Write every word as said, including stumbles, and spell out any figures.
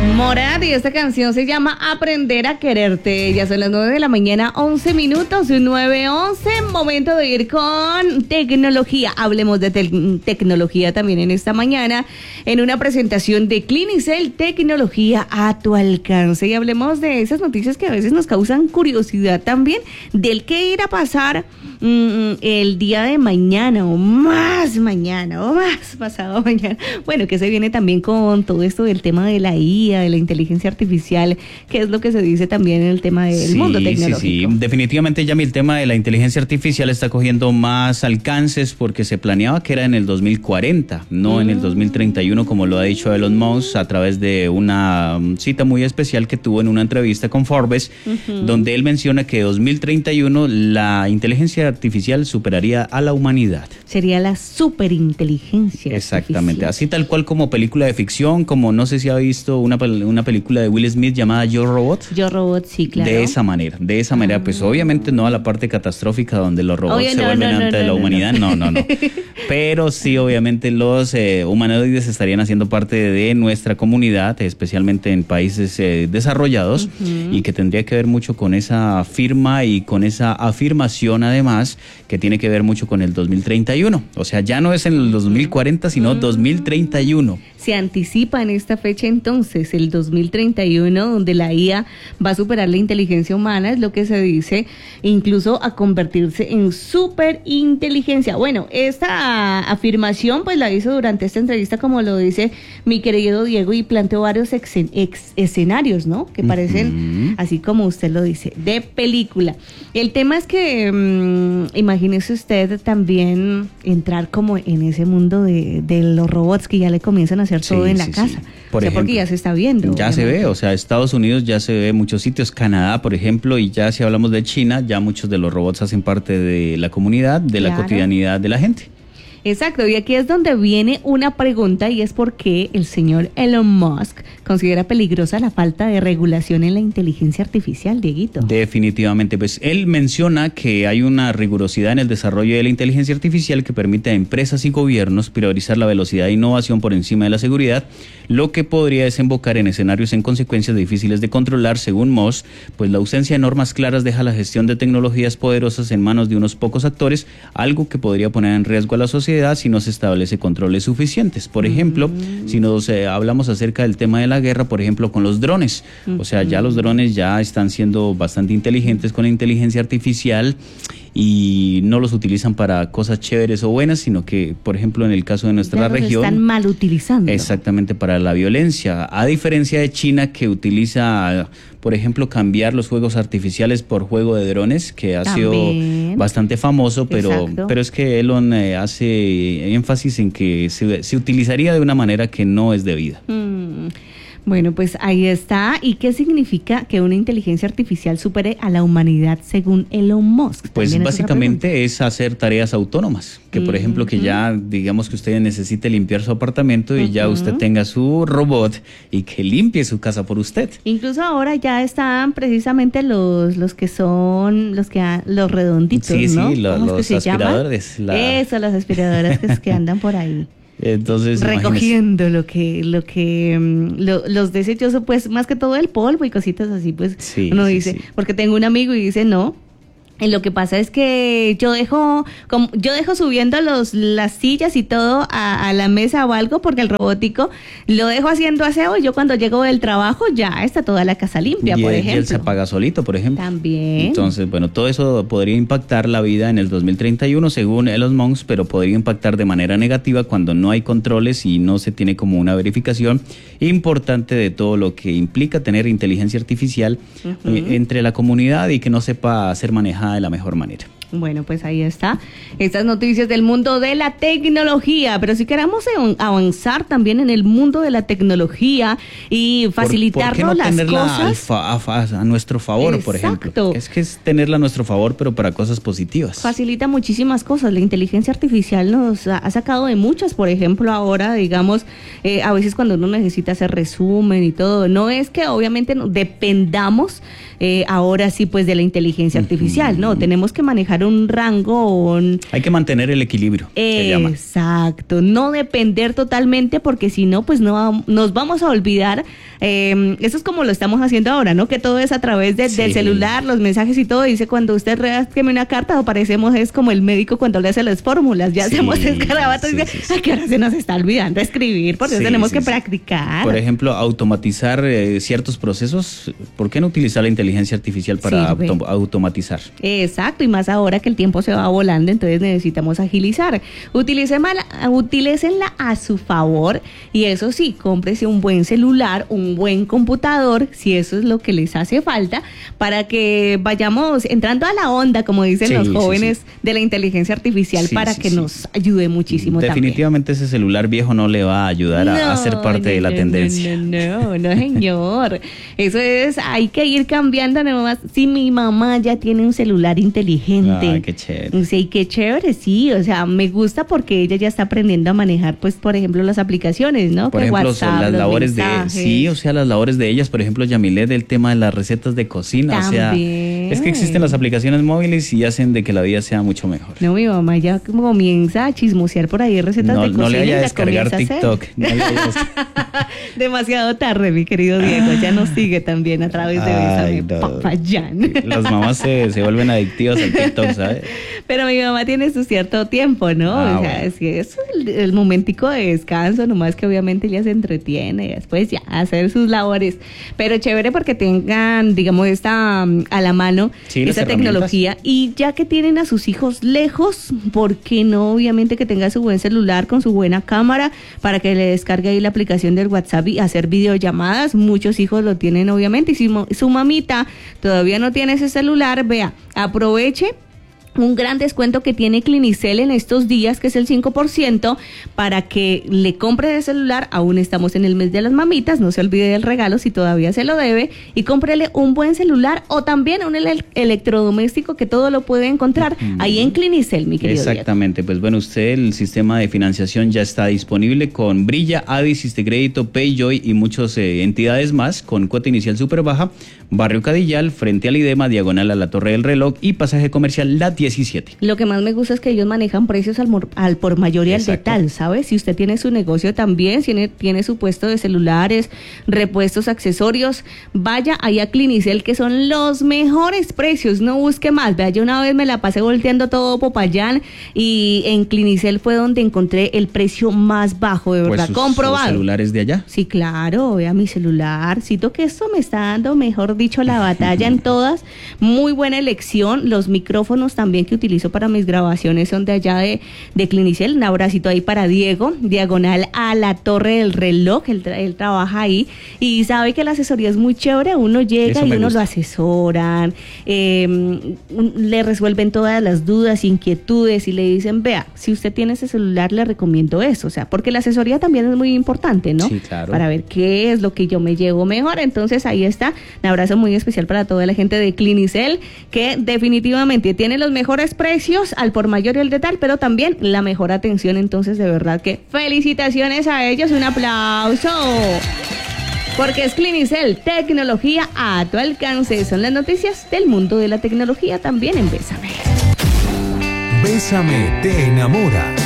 Morat, y esta canción se llama Aprender a Quererte. Ya son las nueve de la mañana, once minutos, nueve once, momento de ir con tecnología. Hablemos de te- tecnología también en esta mañana, en una presentación de Clinicel, tecnología a tu alcance. Y hablemos de esas noticias que a veces nos causan curiosidad también, del que ir a pasar mmm, el día de mañana, o más mañana, o más pasado mañana. Bueno, que se viene también con todo esto del tema de la I A, de la inteligencia artificial, que es lo que se dice también en el tema del sí, mundo tecnológico. Sí, sí, definitivamente, Yami, el tema de la inteligencia artificial está cogiendo más alcances porque se planeaba que era en el dos mil cuarenta, no mm. en el dos mil treinta y uno, como lo ha dicho Elon Musk a través de una cita muy especial que tuvo en una entrevista con Forbes, uh-huh. donde él menciona que dos mil treinta y uno la inteligencia artificial superaría a la humanidad. Sería la superinteligencia Exactamente, artificial. Así tal cual como película de ficción, como no sé si ha visto una, una película de Will Smith llamada Yo Robot. Yo Robot, sí, claro. De esa manera, de esa manera, ah. pues obviamente no a la parte catastrófica donde los robots Oye, se no, vuelven no, ante no, la no, humanidad, no, no, no. no. Pero sí, obviamente los eh, humanoides estarían haciendo parte de nuestra comunidad, especialmente en países eh, desarrollados, uh-huh. y que tendría que ver mucho con esa firma y con esa afirmación, además, que tiene que ver mucho con el dos mil treinta y uno. O sea, ya no es en el dos mil cuarenta, sino uh-huh. dos mil treinta y uno. Se anticipa en esta fecha entonces, el dos mil treinta y uno, donde la I A va a superar la inteligencia humana, es lo que se dice, incluso a convertirse en superinteligencia. Bueno, esta afirmación pues la hizo durante esta entrevista, como lo dice mi querido Diego, y planteó varios ex, ex, escenarios, ¿no? Que parecen, uh-huh. así como usted lo dice, de película. El tema es que, um, imagínese usted también entrar como en ese mundo de, de los robots que ya le comienzan a hacer Sí, todo en la sí, casa, sí. Por o sea, ejemplo, porque ya se está viendo. Ya obviamente. se ve, o sea, Estados Unidos ya se ve en muchos sitios, Canadá, por ejemplo, y ya si hablamos de China, ya muchos de los robots hacen parte de la comunidad, de claro. la cotidianidad de la gente. Exacto, y aquí es donde viene una pregunta, y es por qué el señor Elon Musk considera peligrosa la falta de regulación en la inteligencia artificial, Dieguito. Definitivamente, pues él menciona que hay una rigurosidad en el desarrollo de la inteligencia artificial que permite a empresas y gobiernos priorizar la velocidad de innovación por encima de la seguridad, lo que podría desembocar en escenarios en consecuencias difíciles de controlar, según Musk, pues la ausencia de normas claras deja la gestión de tecnologías poderosas en manos de unos pocos actores, algo que podría poner en riesgo a la sociedad si no se establece controles suficientes. Por ejemplo, uh-huh. si nos eh, hablamos acerca del tema de la guerra, por ejemplo, con los drones. Uh-huh. O sea, ya los drones ya están siendo bastante inteligentes con la inteligencia artificial y no los utilizan para cosas chéveres o buenas, sino que, por ejemplo, en el caso de nuestra ya los región... están mal utilizando. Exactamente, para la violencia. A diferencia de China, que utiliza, por ejemplo, cambiar los juegos artificiales por juego de drones, que ha También. sido bastante famoso, pero, pero es que Elon eh, hace énfasis en que se, se utilizaría de una manera que no es debida. Mm. Bueno, pues ahí está. ¿Y qué significa que una inteligencia artificial supere a la humanidad según Elon Musk? Pues básicamente es hacer tareas autónomas, que por uh-huh. ejemplo que ya digamos que usted necesite limpiar su apartamento y uh-huh. ya usted tenga su robot y que limpie su casa por usted. Incluso ahora ya están precisamente los los que son los que ha, los redonditos, sí, ¿no? Sí, lo, los aspiradores. La... Eso, las aspiradoras que, que andan por ahí. Entonces, recogiendo imagínese. lo que lo que lo, los desechos, pues más que todo el polvo y cositas así, pues sí, uno sí, dice, sí. porque tengo un amigo y dice no. Lo que pasa es que yo dejo como, yo dejo subiendo los las sillas y todo a, a la mesa o algo, porque el robótico lo dejo haciendo aseo y yo cuando llego del trabajo ya está toda la casa limpia, y por él, ejemplo. Y él se apaga solito, por ejemplo. También. Entonces, bueno, todo eso podría impactar la vida en el dos mil treinta y uno, según Elon Musk, pero podría impactar de manera negativa cuando no hay controles y no se tiene como una verificación importante de todo lo que implica tener inteligencia artificial uh-huh. eh, entre la comunidad y que no sepa ser manejada de la mejor manera. Bueno, pues ahí está, estas noticias del mundo de la tecnología, pero si queremos avanzar también en el mundo de la tecnología y facilitarnos las cosas a, a, a nuestro favor, Exacto. por ejemplo. Es que es tenerla a nuestro favor, pero para cosas positivas. Facilita muchísimas cosas. La inteligencia artificial nos ha, ha sacado de muchas, por ejemplo, ahora, digamos, eh, a veces cuando uno necesita hacer resumen y todo, no es que obviamente no, dependamos eh, ahora sí pues de la inteligencia artificial, uh-huh. no, tenemos que manejar guardar un rango o un... Hay que mantener el equilibrio. Exacto, no depender totalmente porque si no, pues no nos vamos a olvidar. Eh, eso es como lo estamos haciendo ahora, ¿no? Que todo es a través de, sí. del celular, los mensajes y todo. Dice, cuando usted redacte una carta, o parecemos es como el médico cuando le hace las fórmulas. Ya sí, hacemos escarabatos sí, y dice, sí, sí. ay, que ahora se nos está olvidando escribir, por eso sí, tenemos sí, que sí. practicar. Por ejemplo, automatizar eh, ciertos procesos. ¿Por qué no utilizar la inteligencia artificial para auto automatizar? Exacto, y más ahora que el tiempo se va volando, entonces necesitamos agilizar. Utilicémosla, utilícenla a su favor, y eso sí, cómprese un buen celular, un buen computador, si eso es lo que les hace falta, para que vayamos entrando a la onda, como dicen sí, los jóvenes, sí, sí. de la inteligencia artificial, sí, para sí, que sí. nos ayude muchísimo. Definitivamente también. Ese celular viejo no le va a ayudar no, a, a ser parte no, de la no, tendencia. No, no, no, señor. Eso es, hay que ir cambiando nomás. Si mi mamá ya tiene un celular inteligente. Ay, qué chévere. Sí, qué chévere, sí. O sea, me gusta porque ella ya está aprendiendo a manejar, pues, por ejemplo, las aplicaciones, ¿no? Por que ejemplo, WhatsApp, las labores mensajes. de, sí, o sea, las labores de ellas, por ejemplo, Yamilet, del tema de las recetas de cocina. También. O sea, es que existen las aplicaciones móviles y hacen de que la vida sea mucho mejor. No, mi mamá ya comienza a chismosear por ahí recetas no, de cocina. No le vaya a descargar TikTok. No le vaya a Demasiado tarde, mi querido Diego. Ya nos sigue también a través de Bésame, no. Papayán. Las mamás se, se vuelven adictivas al TikTok, ¿sabes? Pero mi mamá tiene su cierto tiempo, ¿no? Ah, o sea, bueno. es que es el, el momentico de descanso, nomás que obviamente ella se entretiene y después ya hacer sus labores. Pero chévere porque tengan, digamos, esta a la mano, sí, esta tecnología. Y ya que tienen a sus hijos lejos, ¿por qué no? Obviamente que tenga su buen celular con su buena cámara para que le descargue ahí la aplicación del WhatsApp y hacer videollamadas. Muchos hijos lo tienen, obviamente. Y si su mamita todavía no tiene ese celular, vea, aproveche un gran descuento que tiene Clinicel en estos días, que es el cinco por ciento, para que le compre de celular. Aún estamos en el mes de las mamitas, no se olvide del regalo si todavía se lo debe, y cómprele un buen celular o también un ele electrodoméstico que todo lo puede encontrar mm. ahí en Clinicel, mi querido Exactamente, Diego. Pues bueno, usted, el sistema de financiación ya está disponible con Brilla, Adi, Sistecrédito, Payjoy y muchas eh, entidades más, con cuota inicial súper baja, Barrio Cadillal, frente al IDEMA, diagonal a la Torre del Reloj y pasaje comercial La diecisiete. Lo que más me gusta es que ellos manejan precios al, al por mayor y al detal, ¿sabes? Si usted tiene su negocio también, tiene, tiene su puesto de celulares, repuestos, accesorios, vaya ahí a Clinicel, que son los mejores precios, no busque más. Vea, yo una vez me la pasé volteando todo Popayán y en Clinicel fue donde encontré el precio más bajo, de verdad, pues sus, comprobado. ¿Sus celulares de allá? Sí, claro, vea mi celular, cito que esto me está dando, mejor dicho, la batalla en todas. Muy buena elección, los micrófonos también que utilizo para mis grabaciones son de allá de, de Clinicel. Un abracito ahí para Diego, diagonal a la Torre del Reloj, él, él trabaja ahí y sabe que la asesoría es muy chévere, uno llega Eso y uno gusta. Lo asesoran, eh, le resuelven todas las dudas, inquietudes y le dicen, vea, si usted tiene ese celular le recomiendo eso, o sea, porque la asesoría también es muy importante, ¿no? Sí, claro. Para ver qué es lo que yo me llevo mejor. Entonces ahí está, un abrazo muy especial para toda la gente de Clinicel, que definitivamente tiene los mejores precios al por mayor y al detal, pero también la mejor atención. Entonces, de verdad que felicitaciones a ellos, un aplauso. Porque es Clinicel, tecnología a tu alcance. Son las noticias del mundo de la tecnología también en Bésame. Bésame te enamora.